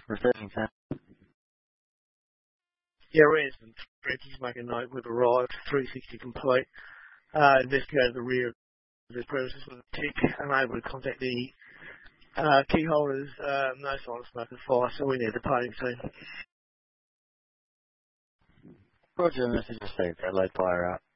Receiving 10. Yeah, Ransom, Frankie's making a note. We've arrived. 360 complete. Investigated the rear of the premises with a tick. Unable to contact the key holders. No sign of smoke and fire, so we need the party team. Roger, message received. Adelaide Fire out.